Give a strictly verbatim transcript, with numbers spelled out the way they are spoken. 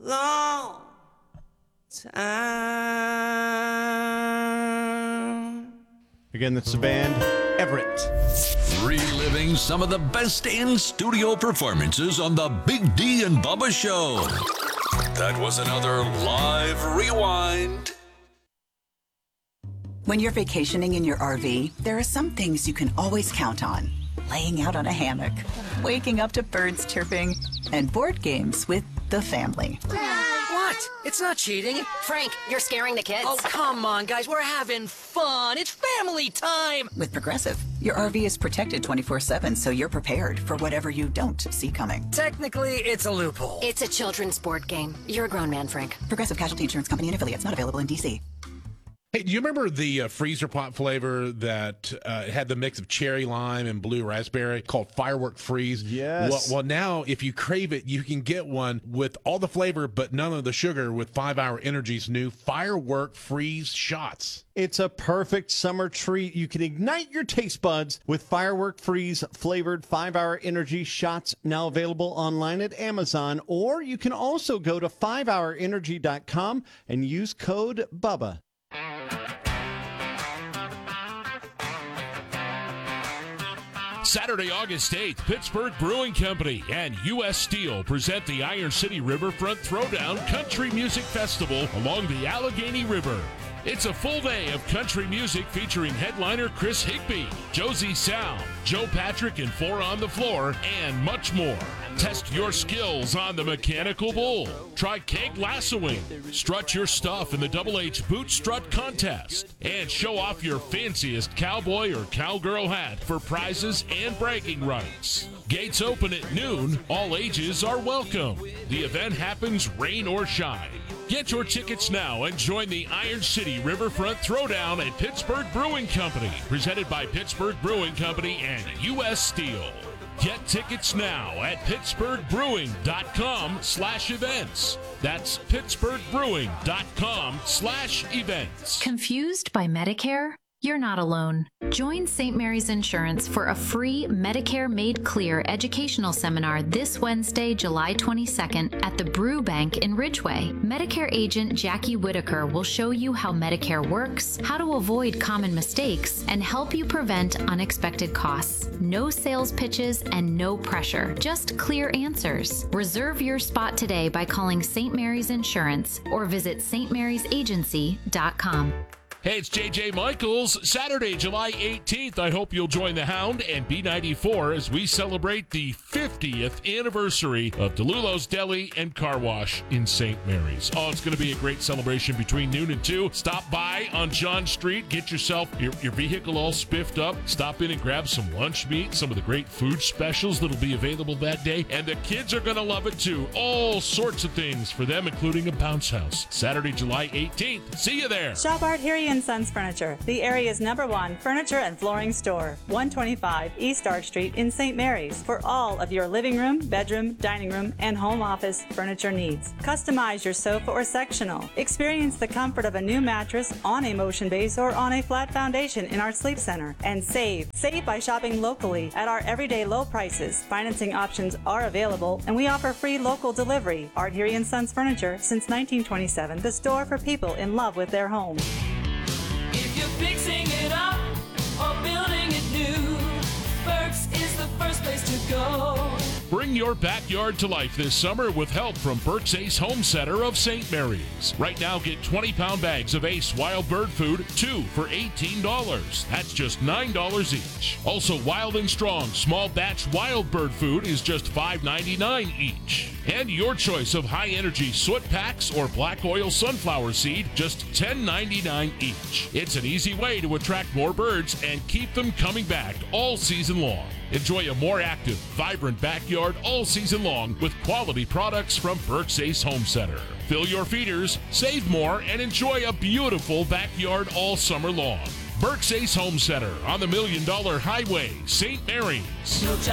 long time. Again, that's the band Everett. Reliving some of the best in-studio performances on the Big D and Bubba Show. That was another live rewind. When you're vacationing in your R V, there are some things you can always count on. Laying out on a hammock, waking up to birds chirping, and board games with the family. What? It's not cheating. Frank, you're scaring the kids. Oh, come on, guys. We're having fun. It's family time. With Progressive, your R V is protected twenty-four seven, so you're prepared for whatever you don't see coming. Technically, it's a loophole. It's a children's board game. You're a grown man, Frank. Progressive Casualty Insurance Company and affiliates, not available in D C. Hey, do you remember the uh, freezer pop flavor that uh, had the mix of cherry lime and blue raspberry called Firework Freeze? Yes. Well, well, now if you crave it, you can get one with all the flavor but none of the sugar with five hour Energy's new Firework Freeze shots. It's a perfect summer treat. You can ignite your taste buds with Firework Freeze flavored five hour Energy shots, now available online at Amazon, or you can also go to five hour energy dot com and use code BUBBA. Saturday, August eighth, Pittsburgh Brewing Company and U S Steel present the Iron City Riverfront Throwdown Country Music Festival along the Allegheny River. It's a full day of country music featuring headliner Chris Higby, Josie Sound, Joe Patrick and Four on the Floor, and much more. Test your skills on the mechanical bull. Try keg lassoing. Strut your stuff in the Double H Boot Strut Contest. And show off your fanciest cowboy or cowgirl hat for prizes and bragging rights. Gates open at noon. All ages are welcome. The event happens rain or shine. Get your tickets now and join the Iron City Riverfront Throwdown at Pittsburgh Brewing Company, presented by Pittsburgh Brewing Company and U S Steel. Get tickets now at pittsburgh brewing dot com slash events. That's pittsburgh brewing dot com slash events. Confused by Medicare? You're not alone. Join Saint Mary's Insurance for a free Medicare Made Clear educational seminar this Wednesday, July twenty-second at the Brew Bank in Ridgeway. Medicare agent Jackie Whitaker will show you how Medicare works, how to avoid common mistakes, and help you prevent unexpected costs. No sales pitches and no pressure, just clear answers. Reserve your spot today by calling Saint Mary's Insurance or visit s t marys agency dot com. Hey, it's J J Michaels. Saturday, July eighteenth. I hope you'll join the Hound and B ninety-four as we celebrate the fiftieth anniversary of DeLulo's Deli and Car Wash in Saint Mary's. Oh, it's going to be a great celebration between noon and two. Stop by on John Street. Get yourself your, your vehicle all spiffed up. Stop in and grab some lunch meat, some of the great food specials that'll be available that day. And the kids are going to love it too. All sorts of things for them, including a bounce house. Saturday, July eighteenth. See you there. Shop Art Harry and Sons Furniture, the area's number one furniture and flooring store. one twenty-five East Arch Street in Saint Mary's for all of your living room, bedroom, dining room, and home office furniture needs. Customize your sofa or sectional. Experience the comfort of a new mattress on a motion base or on a flat foundation in our sleep center. And save. Save by shopping locally at our everyday low prices. Financing options are available, and we offer free local delivery. Art Harry and Sons Furniture since nineteen twenty-seven, the store for people in love with their home. If you're fixing it up or building it new, Burke's is the first place to go. Bring your backyard to life this summer with help from Burke's Ace Home Center of Saint Mary's. Right now, get twenty-pound bags of Ace Wild Bird Food, two for eighteen dollars. That's just nine dollars each. Also, Wild and Strong Small Batch Wild Bird Food is just five ninety-nine each. And your choice of high-energy soot packs or black oil sunflower seed, just ten ninety-nine each. It's an easy way to attract more birds and keep them coming back all season long. Enjoy a more active, vibrant backyard all season long with quality products from Burke's Ace Home Center. Fill your feeders, save more, and enjoy a beautiful backyard all summer long. Burke's Ace Home Center on the Million Dollar Highway, Saint Mary's.